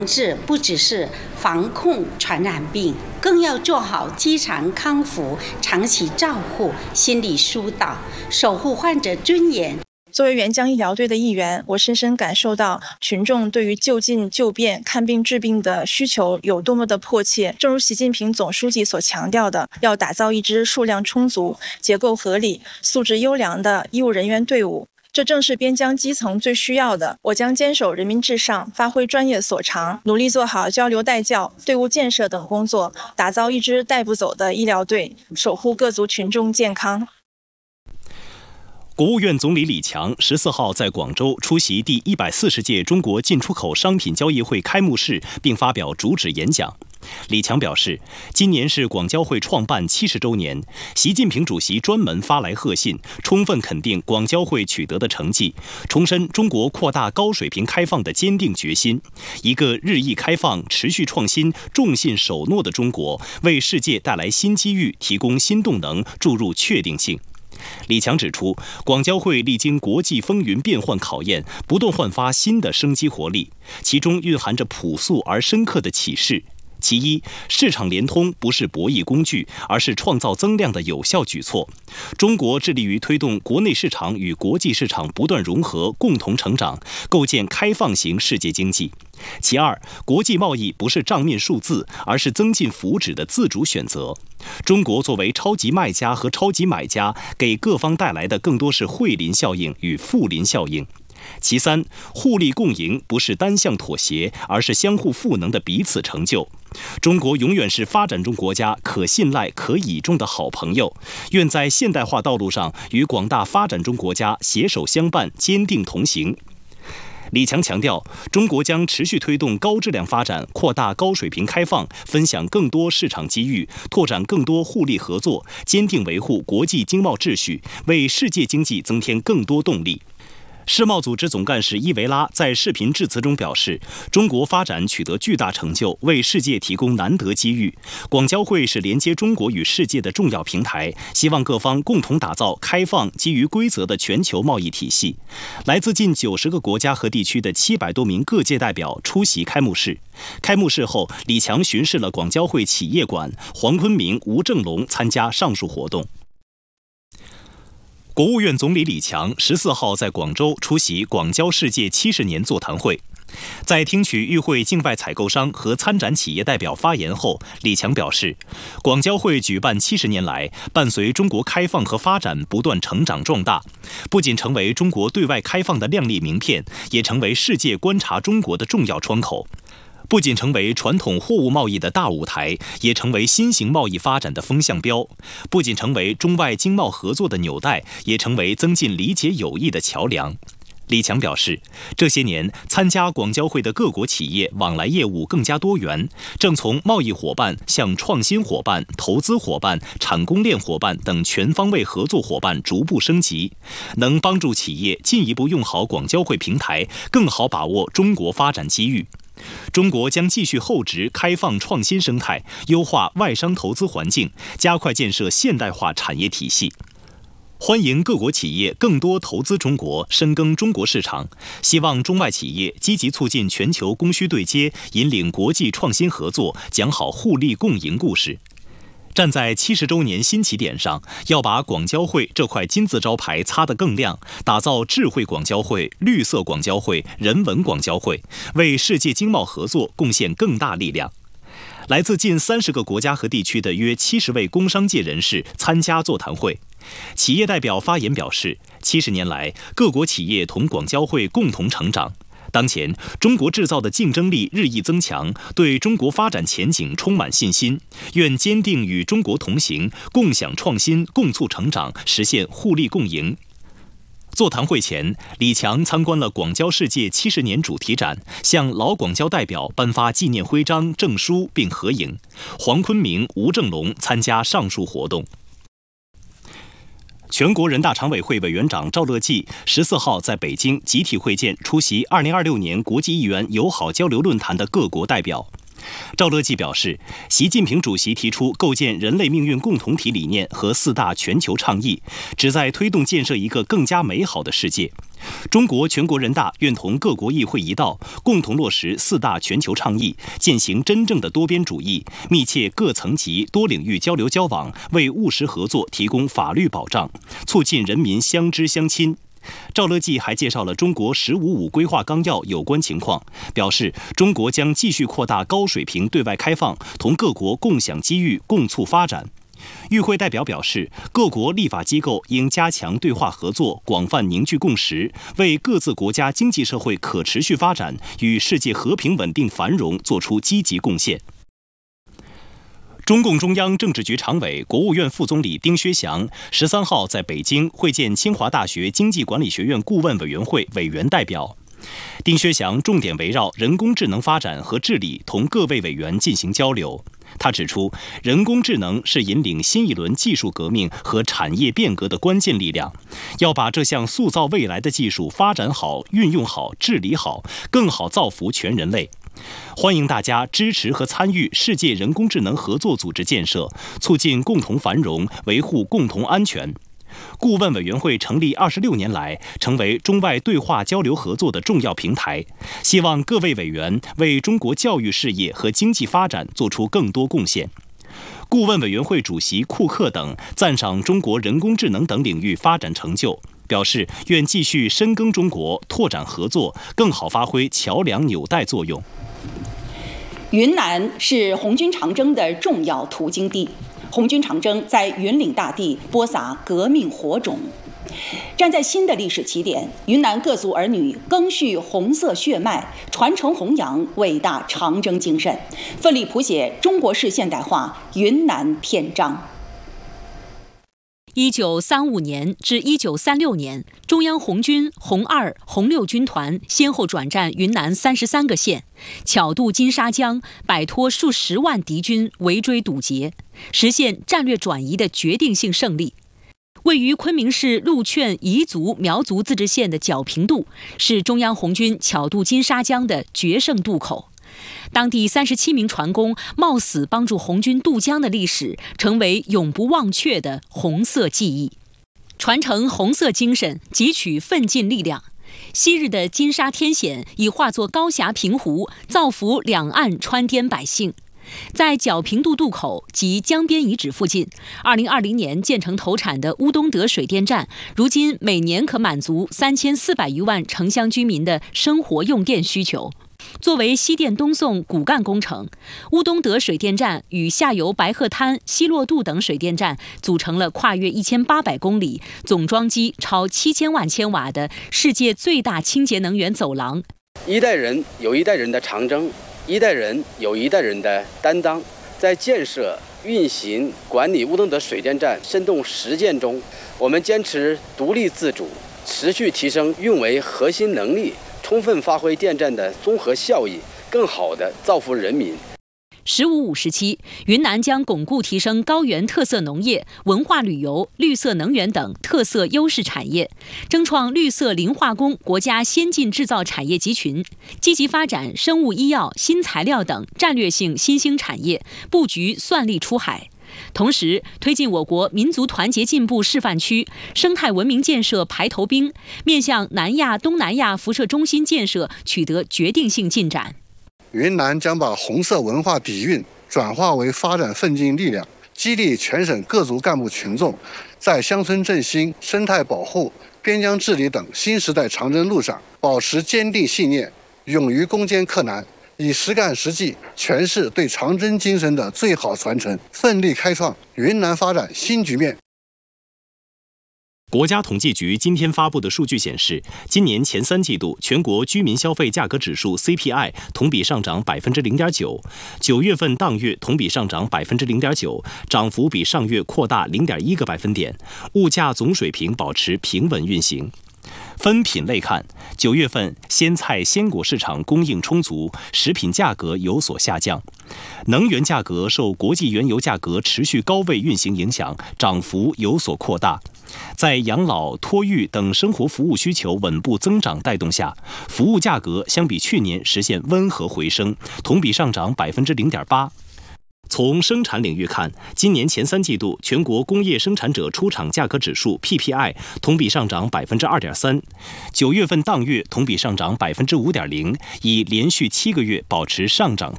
不只是防控传染病，更要做好机场康复、长期照护、心理疏导，守护患者尊严。 作为援疆医疗队的一员，我深深感受到群众对于就近就便、看病治病的需求有多么的迫切。正如习近平总书记所强调的，要打造一支数量充足、结构合理、素质优良的医务人员队伍。这正是边疆基层最需要的。我将坚守人民至上，发挥专业所长，努力做好交流带教、队伍建设等工作，打造一支带不走的医疗队，守护各族群众健康。 国务院总理李强14号在广州出席第140届中国进出口商品交易会开幕式，并发表主旨演讲。李强表示，今年是广交会创办70周年，习近平主席专门发来贺信，充分肯定广交会取得的成绩，重申中国扩大高水平开放的坚定决心。一个日益开放、持续创新、重信守诺的中国，为世界带来新机遇，提供新动能，注入确定性。李强指出，广交会历经国际风云变幻考验，不断焕发新的生机活力，其中蕴含着朴素而深刻的启示。其一，市场联通不是博弈工具，而是创造增量的有效举措。中国致力于推动国内市场与国际市场不断融合、共同成长，构建开放型世界经济。其二，国际贸易不是账面数字，而是增进福祉的自主选择。中国作为超级卖家和超级买家，给各方带来的更多是惠邻效应与富邻效应。其三，互利共赢不是单向妥协，而是相互赋能的彼此成就。中国永远是发展中国家可信赖、可倚重的好朋友，愿在现代化道路上与广大发展中国家携手相伴，坚定同行。李强强调，中国将持续推动高质量发展，扩大高水平开放，分享更多市场机遇，拓展更多互利合作，坚定维护国际经贸秩序，为世界经济增添更多动力。世贸组织总干事伊维拉在视频致辞中表示，中国发展取得巨大成就，为世界提供难得机遇。广交会是连接中国与世界的重要平台，希望各方共同打造开放、基于规则的全球贸易体系。来自近90个国家和地区的700多名各界代表出席开幕式。开幕式后，李强巡视了广交会企业馆，黄坤明、吴正龙参加上述活动。国务院总理李强14号在广州出席广交世界70年座谈会。在听取与会境外采购商和参展企业代表发言后，李强表示，广交会举办70年来，伴随中国开放和发展不断成长壮大，不仅成为中国对外开放的亮丽名片，也成为世界观察中国的重要窗口。不仅成为传统货物贸易的大舞台，也成为新型贸易发展的风向标；不仅成为中外经贸合作的纽带，也成为增进理解友谊的桥梁。李强表示，这些年参加广交会的各国企业往来业务更加多元，正从贸易伙伴向创新伙伴、投资伙伴、产供链伙伴等全方位合作伙伴逐步升级，能帮助企业进一步用好广交会平台，更好把握中国发展机遇。中国将继续厚植开放创新生态，优化外商投资环境，加快建设现代化产业体系。欢迎各国企业更多投资中国，深耕中国市场，希望中外企业积极促进全球供需对接，引领国际创新合作，讲好互利共赢故事。站在70周年新起点上，要把广交会这块金字招牌擦得更亮，打造智慧广交会、绿色广交会、人文广交会，为世界经贸合作贡献更大力量。来自近30个国家和地区的约70位工商界人士参加座谈会。企业代表发言表示，70年来，各国企业同广交会共同成长。当前，中国制造的竞争力日益增强，对中国发展前景充满信心，愿坚定与中国同行，共享创新，共促成长，实现互利共赢。座谈会前，李强参观了广交世界70年主题展，向老广交代表颁发纪念徽章、证书并合影。黄坤明、吴正龙参加上述活动。全国人大常委会委员长赵乐际14号在北京集体会见出席2026年国际议员友好交流论坛的各国代表。 赵乐际表示，习近平主席提出构建人类命运共同体理念和4大全球倡议，旨在推动建设一个更加美好的世界。中国全国人大愿同各国议会一道，共同落实4大全球倡议，践行真正的多边主义，密切各层级多领域交流交往，为务实合作提供法律保障，促进人民相知相亲。赵乐际还介绍了中国“15+5”规划纲要有关情况，表示中国将继续扩大高水平对外开放，同各国共享机遇，共促发展。与会代表表示，各国立法机构应加强对话合作，广泛凝聚共识，为各自国家经济社会可持续发展与世界和平稳定繁荣作出积极贡献。中共中央政治局常委、国务院副总理丁薛祥13号在北京会见清华大学经济管理学院顾问委员会委员代表。丁薛祥重点围绕人工智能发展和治理同各位委员进行交流。他指出，人工智能是引领新一轮技术革命和产业变革的关键力量，要把这项塑造未来的技术发展好、运用好、治理好，更好造福全人类。欢迎大家支持和参与世界人工智能合作组织建设，促进共同繁荣，维护共同安全。顾问委员会成立26年来，成为中外对话交流合作的重要平台，希望各位委员为中国教育事业和经济发展做出更多贡献。顾问委员会主席库克等赞赏中国人工智能等领域发展成就，表示愿继续深耕中国，拓展合作，更好发挥桥梁纽带作用。 云南是红军长征的重要途经地，红军长征在云岭大地播撒革命火种。站在新的历史起点，云南各族儿女赓续红色血脉，传承弘扬伟大长征精神，奋力谱写中国式现代化云南篇章。 1935年至1936年，中央红军红2、红6军团先后转战云南33个县，巧渡金沙江，摆脱数十万敌军围追堵截，实现战略转移的决定性胜利。位于昆明市禄劝彝族苗族自治县的皎平渡，是中央红军巧渡金沙江的决胜渡口。当地37名船工冒死帮助红军渡江的历史，成为永不忘却的红色记忆。传承红色精神，汲取奋进力量。昔日的金沙天险已化作高峡平湖，造福两岸川滇百姓。在皎平渡渡口及江边遗址附近，2020年建成投产的乌东德水电站，如今每年可满足3400余万城乡居民的生活用电需求。作为西电东送骨干工程，乌东德水电站与下游白鹤滩、西洛渡等水电站组成了跨越1800公里、总装机超7000万千瓦的世界最大清洁能源走廊。 一代人有一代人的长征，一代人有一代人的担当。在建设、运行、管理乌东德水电站深动实践中，我们坚持独立自主，持续提升运维核心能力，充分发挥电站的综合效益，更好地造福人民。 15+5时期，云南将巩固提升高原特色农业、文化旅游、绿色能源等特色优势产业，争创绿色磷化工国家先进制造产业集群，积极发展生物医药、新材料等战略性新兴产业，布局算力出海。同时，推进我国民族团结进步示范区生态文明建设排头兵，面向南亚、东南亚辐射中心建设取得决定性进展。 云南将把红色文化底蕴转化为发展奋进力量，激励全省各族干部群众在乡村振兴、生态保护、边疆治理等新时代长征路上保持坚定信念，勇于攻坚克难，以实干实际诠释对长征精神的最好传承，奋力开创云南发展新局面。 国家统计局今天发布的数据显示，今年前3季度全国居民消费价格指数 CPI 同比上涨 0.9%， 9月份当月同比上涨 0.9%， 涨幅比上月扩大 0.1个百分点，物价总水平保持平稳运行。 分品类看，9月份鲜菜鲜果市场供应充足，食品价格有所下降。能源价格受国际原油价格持续高位运行影响，涨幅有所扩大。在养老、托育等生活服务需求稳步增长带动下，服务价格相比去年实现温和回升，同比上涨0.8%。从生产领域看，今年前3季度全国工业生产者出厂价格指数 PPI 同比上涨2.3%，9月份当月同比上涨5.0%，已连续7个月保持上涨态。